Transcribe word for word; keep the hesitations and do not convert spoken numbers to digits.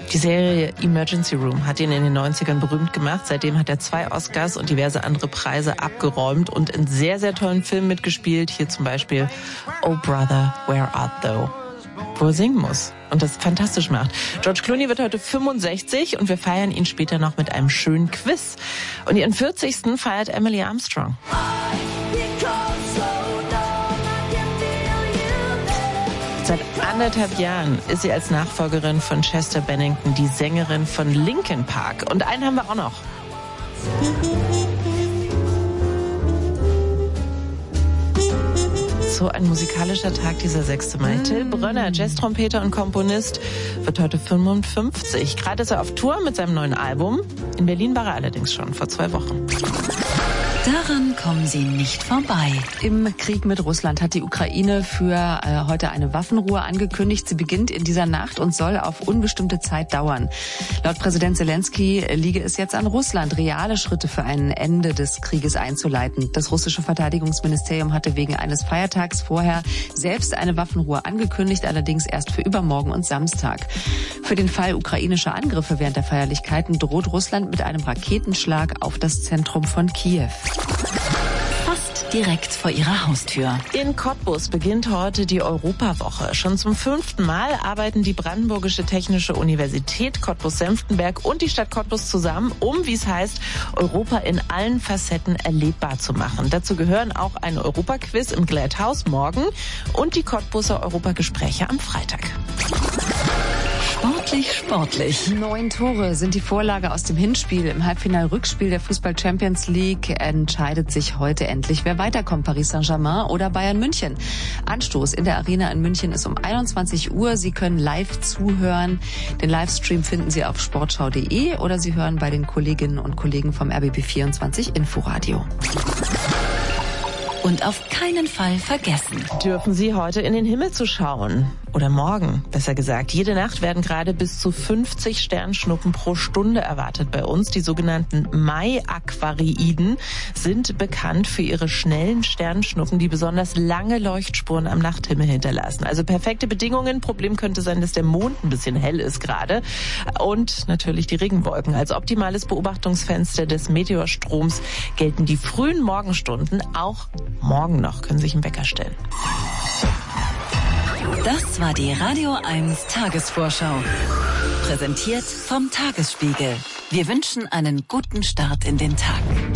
Die Serie Emergency Room hat ihn in den neunzigern berühmt gemacht. Seitdem hat er zwei Oscars und diverse andere Preise abgeräumt und in sehr, sehr tollen Filmen mitgespielt. Hier zum Beispiel Oh Brother, Where Art Thou? Wo er singen muss und das fantastisch macht. George Clooney wird heute fünfundsechzig und wir feiern ihn später noch mit einem schönen Quiz. Und ihren vierzigsten feiert Emily Armstrong. Seit anderthalb Jahren ist sie als Nachfolgerin von Chester Bennington die Sängerin von Linkin Park. Und einen haben wir auch noch. So ein musikalischer Tag, dieser sechste Mai. Till Brönner, Jazztrompeter und Komponist, wird heute fünfundfünfzig. Gerade ist er auf Tour mit seinem neuen Album. In Berlin war er allerdings schon vor zwei Wochen. Daran kommen Sie nicht vorbei. Im Krieg mit Russland hat die Ukraine für äh, heute eine Waffenruhe angekündigt. Sie beginnt in dieser Nacht und soll auf unbestimmte Zeit dauern. Laut Präsident Zelensky liege es jetzt an Russland, reale Schritte für ein Ende des Krieges einzuleiten. Das russische Verteidigungsministerium hatte wegen eines Feiertags vorher selbst eine Waffenruhe angekündigt, allerdings erst für übermorgen und Samstag. Für den Fall ukrainischer Angriffe während der Feierlichkeiten droht Russland mit einem Raketenschlag auf das Zentrum von Kiew. Fast direkt vor Ihrer Haustür. In Cottbus beginnt heute die Europawoche. Schon zum fünften Mal arbeiten die Brandenburgische Technische Universität Cottbus-Senftenberg und die Stadt Cottbus zusammen, um, wie es heißt, Europa in allen Facetten erlebbar zu machen. Dazu gehören auch ein Europaquiz im Glad House morgen und die Cottbuser Europagespräche am Freitag. Sportlich, sportlich. Neun Tore sind die Vorlage aus dem Hinspiel. Im Halbfinal-Rückspiel der Fußball-Champions League entscheidet sich heute endlich, wer weiterkommt, Paris Saint-Germain oder Bayern München. Anstoß in der Arena in München ist um einundzwanzig Uhr. Sie können live zuhören. Den Livestream finden Sie auf sportschau punkt de oder Sie hören bei den Kolleginnen und Kollegen vom R B B vierundzwanzig Inforadio. Und auf keinen Fall vergessen. Dürfen Sie heute in den Himmel zu schauen. Oder morgen, besser gesagt. Jede Nacht werden gerade bis zu fünfzig Sternschnuppen pro Stunde erwartet bei uns. Die sogenannten Mai-Aquariden sind bekannt für ihre schnellen Sternschnuppen, die besonders lange Leuchtspuren am Nachthimmel hinterlassen. Also perfekte Bedingungen. Problem könnte sein, dass der Mond ein bisschen hell ist gerade. Und natürlich die Regenwolken. Als optimales Beobachtungsfenster des Meteorstroms gelten die frühen Morgenstunden. Auch morgen noch können Sie sich einen Wecker stellen. Das war die Radio eins Tagesvorschau. Präsentiert vom Tagesspiegel. Wir wünschen einen guten Start in den Tag.